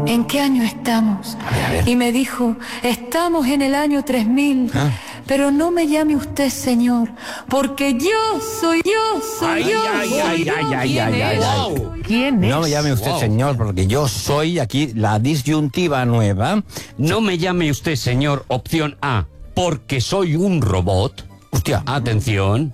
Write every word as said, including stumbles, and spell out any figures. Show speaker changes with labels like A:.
A: ¿en qué año estamos?
B: A ver, a ver.
A: Y me dijo, estamos en el año tres mil.
B: ¿Ah?
A: Pero no me llame usted señor, porque yo soy yo, soy
B: Ay,
A: yo,
B: ay,
A: soy
B: ay,
A: yo.
B: ay, ay,
A: ¿Quién
B: ay, ay,
A: es?
B: ay.
C: ¿Quién es?
B: No me llame usted
C: Wow.
B: señor, porque yo soy aquí la disyuntiva nueva.
C: No me llame usted señor, opción A, porque soy un robot.
B: Hostia.
C: Atención.